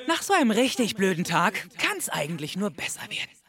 Nach so einem richtig blöden Tag kann's eigentlich nur besser werden.